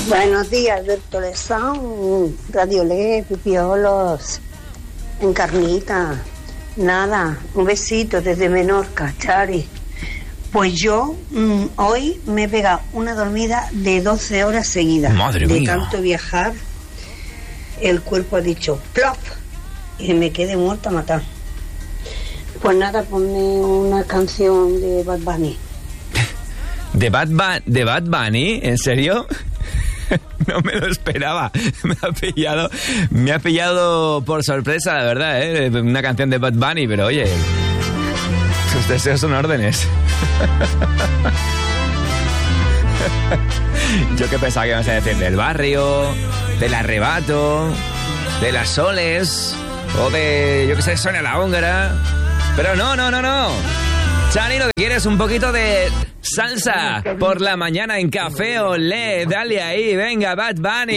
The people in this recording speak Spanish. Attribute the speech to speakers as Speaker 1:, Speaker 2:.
Speaker 1: Buenos días, Alberto Lezán, Radio Le, Pipiolos, Encarnita. Nada, un besito desde Menorca, Chari. Pues yo hoy me he pegado una dormida de 12 horas seguidas.
Speaker 2: Madre
Speaker 1: de
Speaker 2: mía.
Speaker 1: tanto viajar, el cuerpo ha dicho plop y me quedé muerta a matar. Pues nada, ponme una canción de Bad Bunny.
Speaker 2: ¿De Bad Bunny? ¿En serio? No me lo esperaba. Me ha pillado por sorpresa, la verdad, ¿eh? Una canción de Bad Bunny, pero oye, sus deseos son órdenes. Yo que pensaba que ibas a decir del barrio, del arrebato, de las soles, o de, yo que sé, Sonia la Húngara. Pero no. Chani, lo que quieres es un poquito de salsa por la mañana en Café Olé. Dale ahí, venga, Bad Bunny.